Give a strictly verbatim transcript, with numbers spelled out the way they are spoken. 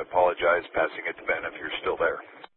I apologize, passing it to Ben if you're still there.